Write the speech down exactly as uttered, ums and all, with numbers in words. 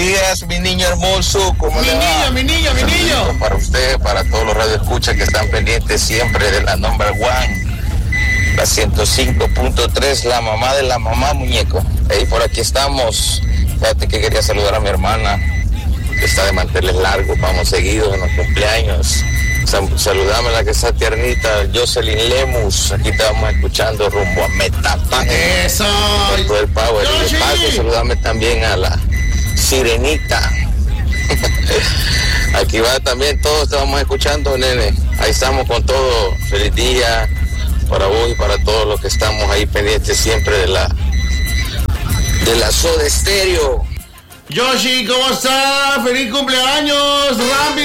días, mi niño hermoso. ¿Cómo mi le niño, va? mi niño, mi niño. Para usted, para todos los radioescuchas que están pendientes siempre de la number one, la ciento cinco punto tres, la mamá de la mamá, muñeco. Hey, por aquí estamos. Fíjate que quería saludar a mi hermana, que está de manteles largos, vamos seguidos en los cumpleaños. Saludame a la que está tiernita, Jocelyn Lemus. Aquí te vamos escuchando rumbo a Metapán. Eso. Con todo el power. Y de paso, saludame también a la Sirenita. Aquí va también, todos te vamos escuchando, nene. Ahí estamos con todo. Feliz día para vos y para todos los que estamos ahí pendientes siempre de la de la Soda Stereo. Yoshi, ¿cómo está? ¡Feliz cumpleaños, Rambi!